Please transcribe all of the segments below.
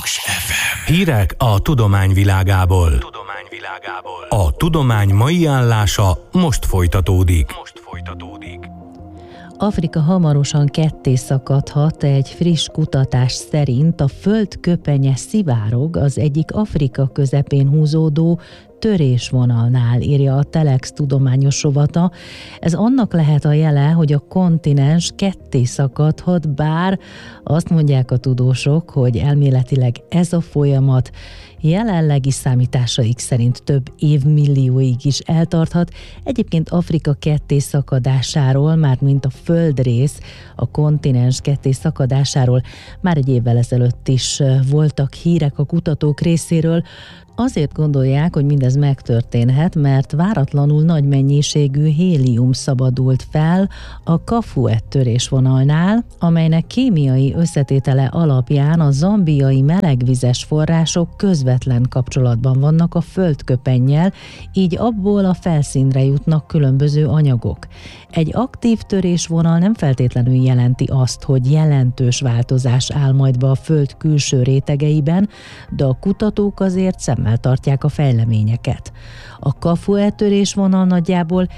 Paks FM. Hírek a tudomány világából. A tudomány mai állása most folytatódik. Afrika hamarosan ketté szakadhat. Egy friss kutatás szerint a Föld köpenye szivárog az egyik Afrika közepén húzódó törésvonalnál, írja a Telex tudományos rovata. Ez annak lehet a jele, hogy a kontinens ketté szakadhat, bár azt mondják a tudósok, hogy elméletileg ez a folyamat jelenlegi számításaik szerint több évmillióig is eltarthat. Egyébként Afrika ketté szakadásáról, mármint a földrész, a kontinens ketté szakadásáról már egy évvel ezelőtt is voltak hírek a kutatók részéről. Azért gondolják, hogy mindez megtörténhet, mert váratlanul nagy mennyiségű hélium szabadult fel a Kafue törésvonalnál, amelynek kémiai összetétele alapján a zambiai melegvizes források közvetlen kapcsolatban vannak a földköpennyel, így abból a felszínre jutnak különböző anyagok. Egy aktív törésvonal nem feltétlenül jelenti azt, hogy jelentős változás áll majd be a föld külső rétegeiben, de a kutatók azért szemmel tartják a fejleményeket. A Kafue törésvonal nagyjából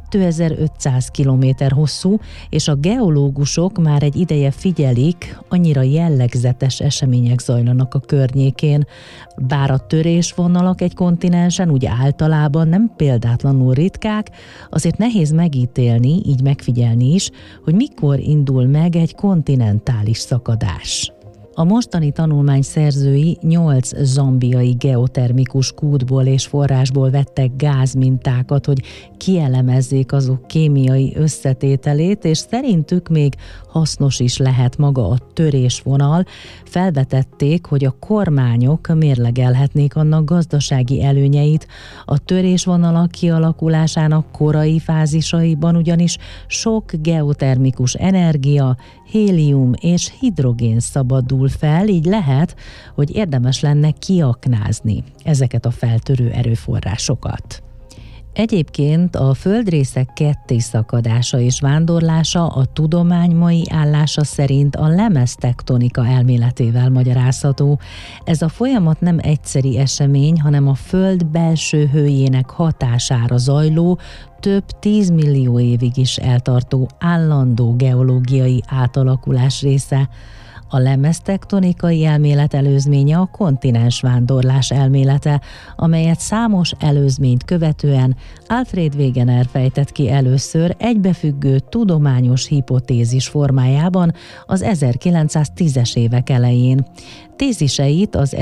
2500 km hosszú, és a geológusok már egy ideje figyelik, annyira jellegzetes események zajlanak a környékén. Bár a törésvonalak egy kontinensen úgy általában nem példátlanul ritkák, azért nehéz megítélni, így megfigyelni is, hogy mikor indul meg egy kontinentális szakadás. A mostani tanulmány szerzői 8 zambiai geotermikus kútból és forrásból vettek gázmintákat, hogy kielemezzék azok kémiai összetételét, és szerintük még hasznos is lehet maga a törésvonal. Felvetették, hogy a kormányok mérlegelhetnék annak gazdasági előnyeit. A törésvonalak kialakulásának korai fázisaiban ugyanis sok geotermikus energia, hélium és hidrogén szabadul fel, így lehet, hogy érdemes lenne kiaknázni ezeket a feltörő erőforrásokat. Egyébként a földrészek kettészakadása és vándorlása a tudomány mai állása szerint a lemeztektonika elméletével magyarázható. Ez a folyamat nem egyszeri esemény, hanem a Föld belső hőjének hatására zajló, több 10 millió évig is eltartó állandó geológiai átalakulás része. A lemeztektonikai elmélet előzménye a kontinensvándorlás elmélete, amelyet számos előzményt követően Alfred Wegener fejtett ki először egybefüggő tudományos hipotézis formájában az 1910-es évek elején. Téziseit az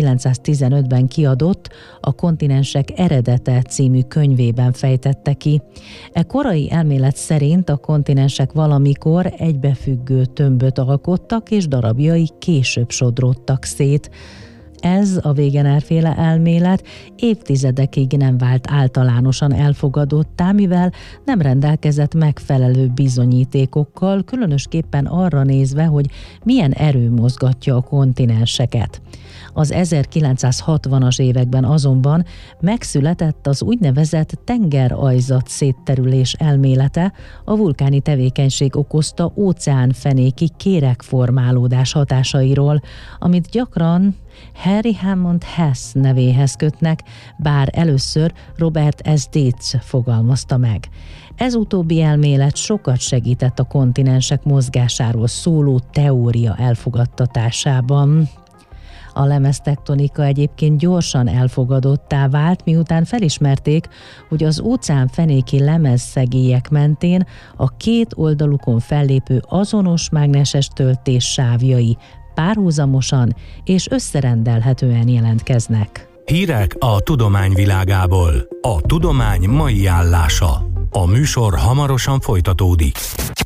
1915-ben kiadott A kontinensek eredete című könyvében fejtette ki. E korai elmélet szerint a kontinensek valamikor egybefüggő tömböt alkottak, és darabjai később sodródtak szét. Ez a Wegener-féle elmélet évtizedekig nem vált általánosan elfogadottá, mivel nem rendelkezett megfelelő bizonyítékokkal, különösképpen arra nézve, hogy milyen erő mozgatja a kontinenseket. Az 1960-as években azonban megszületett az úgynevezett tengerajzat szétterülés elmélete, a vulkáni tevékenység okozta óceánfenéki kéregformálódás hatásairól, amit gyakran Harry Hammond Hess nevéhez kötnek, bár először Robert S. Dietz fogalmazta meg. Ez utóbbi elmélet sokat segített a kontinensek mozgásáról szóló teória elfogadtatásában. A lemeztektonika egyébként gyorsan elfogadottá vált, miután felismerték, hogy az óceánfenéki lemezszegélyek mentén a két oldalukon fellépő azonos mágneses töltés sávjai párhuzamosan és összerendelhetően jelentkeznek. Hírek a tudomány világából. A tudomány mai állása. A műsor hamarosan folytatódik.